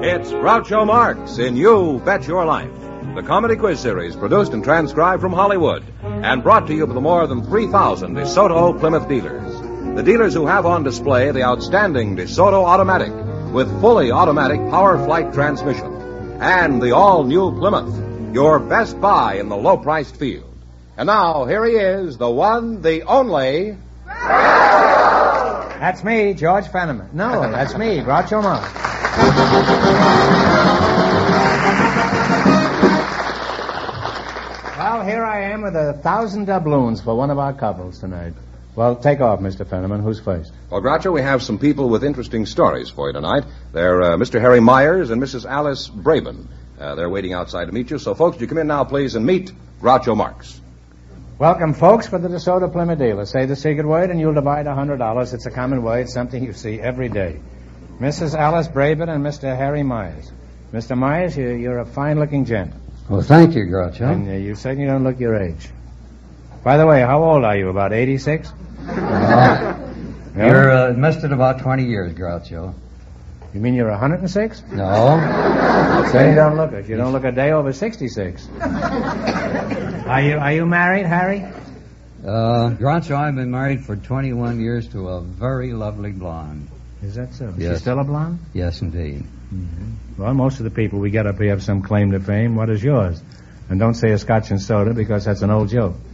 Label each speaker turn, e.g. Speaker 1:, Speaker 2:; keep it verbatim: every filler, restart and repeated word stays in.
Speaker 1: It's Groucho Marx in You Bet Your Life, the comedy quiz series produced and transcribed from Hollywood and brought to you by the more than three thousand DeSoto Plymouth dealers. The dealers who have on display the outstanding DeSoto Automatic with fully automatic power flight transmission and the all-new Plymouth, your best buy in the low-priced field. And now, here he is, the one, the only...
Speaker 2: That's me, George Fenneman. No, that's me, Groucho Marx. Well, here I am with a thousand doubloons for one of our couples tonight. Well, take off, Mister Fenneman. Who's first?
Speaker 1: Well, Groucho, we have some people with interesting stories for you tonight. They're uh, Mister Harry Myers and Missus Alice Braben. Uh, they're waiting outside to meet you. So, folks, you come in now, please, and meet Groucho Marx.
Speaker 2: Welcome, folks, for the DeSoto Plymouth dealer. Say the secret word and you'll divide a hundred dollars. It's a common word, something you see every day. Missus Alice Braben and Mister Harry Myers. Mister Myers, you're, you're a fine-looking gent.
Speaker 3: Well, thank you, Groucho.
Speaker 2: And uh, you certainly don't look your age. By the way, how old are you? About eighty-six?
Speaker 3: Uh, you're uh, missed it about twenty years, Groucho.
Speaker 2: You mean you're one hundred six?
Speaker 3: No.
Speaker 2: So you don't look it. You don't look a day over sixty-six. Are you Are you married, Harry?
Speaker 3: Uh, Groucho, I've been married for twenty-one years to a very lovely blonde.
Speaker 2: Is that so? Is
Speaker 3: Yes.
Speaker 2: she still a blonde?
Speaker 3: Yes, indeed.
Speaker 2: Mm-hmm. Well, most of the people we get up here have some claim to fame. What is yours? And don't say a scotch and soda because that's an old joke.